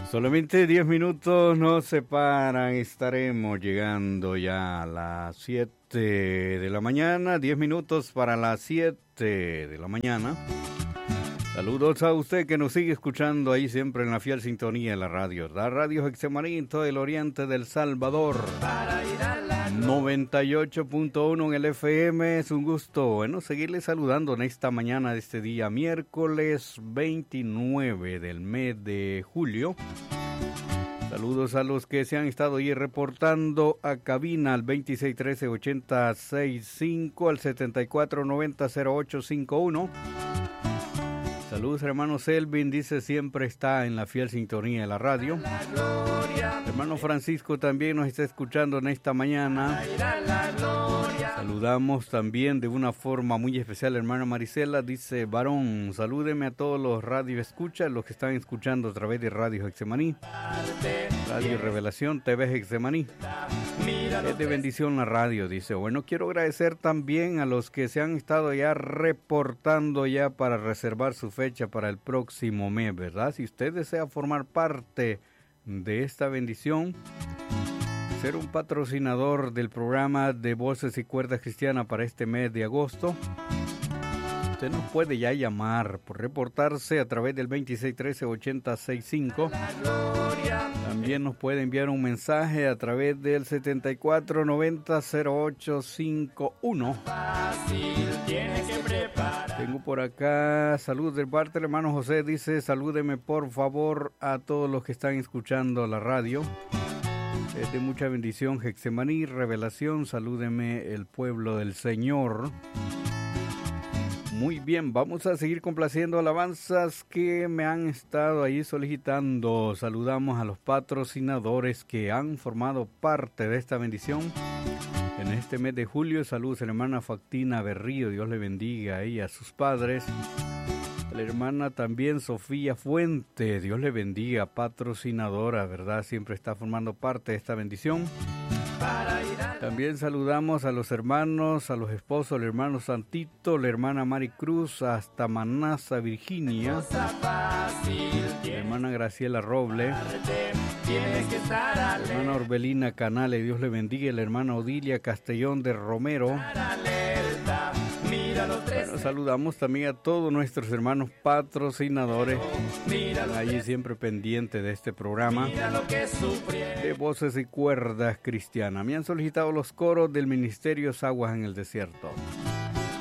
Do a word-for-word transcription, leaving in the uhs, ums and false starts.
Solamente diez minutos nos separan, estaremos llegando ya a las siete de la mañana, diez minutos para las siete de la mañana. Saludos a usted que nos sigue escuchando ahí siempre en la fiel sintonía de la radio, la radio Getsemaní, todo el oriente del Salvador. noventa y ocho punto uno en el F M, es un gusto, bueno, seguirles saludando en esta mañana de este día, miércoles veintinueve del mes de julio. Saludos a los que se han estado ahí reportando a cabina al veintiséis trece ochenta sesenta y cinco, al setenta y cuatro noventa cero ocho cincuenta y uno. Saludos, hermano Selvin, dice siempre está en la fiel sintonía de la radio. Hermano Francisco también nos está escuchando en esta mañana. Saludamos también de una forma muy especial, hermana Marisela, dice, varón, salúdeme a todos los radio escuchas, los que están escuchando a través de Radio Getsemaní, Radio Revelación, T V Getsemaní. Es de bendición la radio, dice. Bueno, quiero agradecer también a los que se han estado ya reportando ya para reservar su fecha para el próximo mes, ¿verdad? Si usted desea formar parte de esta bendición, ser un patrocinador del programa de Voces y Cuerdas Cristianas para este mes de agosto, usted nos puede ya llamar por reportarse a través del veintiséis trece ochenta sesenta y cinco. También nos puede enviar un mensaje a través del setenta y cuatro noventa cero ocho cincuenta y uno. Tengo por acá salud del parte del hermano José, dice, salúdeme por favor a todos los que están escuchando la radio. Es de mucha bendición, Getsemaní, Revelación, salúdeme el pueblo del Señor. Muy bien, vamos a seguir complaciendo alabanzas que me han estado ahí solicitando. Saludamos a los patrocinadores que han formado parte de esta bendición en este mes de julio. Saludos a la hermana Factina Berrío, Dios le bendiga a ella, a sus padres. A la hermana también Sofía Fuente, Dios le bendiga, patrocinadora, ¿verdad? Siempre está formando parte de esta bendición. También saludamos a los hermanos, a los esposos, el hermano Santito, la hermana Maricruz, hasta Manasa, Virginia, la hermana Graciela Roble, la hermana Orbelina Canales, Dios le bendiga, la hermana Odilia Castellón de Romero. Bueno, saludamos también a todos nuestros hermanos patrocinadores, allí siempre pendientes de este programa de Voces y Cuerdas Cristianas. Me han solicitado los coros del Ministerio Aguas en el Desierto.